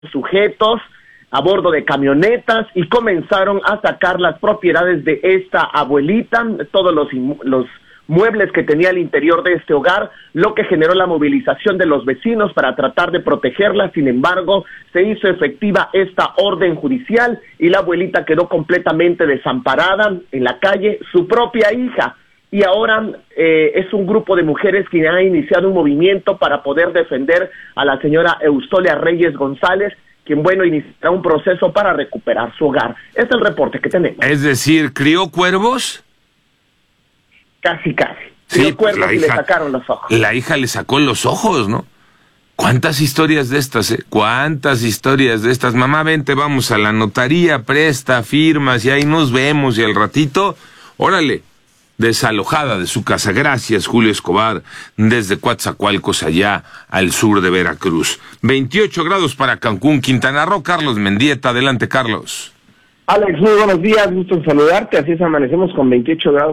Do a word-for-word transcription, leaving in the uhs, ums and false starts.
sujetos a bordo de camionetas y comenzaron a sacar las propiedades de esta abuelita, todos los, los muebles que tenía al interior de este hogar, lo que generó la movilización de los vecinos para tratar de protegerla. Sin embargo, se hizo efectiva esta orden judicial y la abuelita quedó completamente desamparada en la calle, su propia hija. Y ahora eh, es un grupo de mujeres que ha iniciado un movimiento para poder defender a la señora Eustolia Reyes González, quien, bueno, iniciará un proceso para recuperar su hogar. Este es el reporte que tenemos. Es decir, ¿crió cuervos? Casi, casi. Sí, Crió pues cuervos la y hija, le sacaron los ojos. La hija le sacó los ojos, ¿no? ¿Cuántas historias de estas, eh? ¿Cuántas historias de estas? Mamá, vente, vamos a la notaría, presta, firmas, y ahí nos vemos, y al ratito, órale, desalojada de su casa. Gracias, Julio Escobar, desde Coatzacoalcos, allá al sur de Veracruz. veintiocho grados para Cancún, Quintana Roo. Carlos Mendieta, adelante, Carlos. Alex, muy buenos días, gusto en saludarte. Así es, amanecemos con veintiocho grados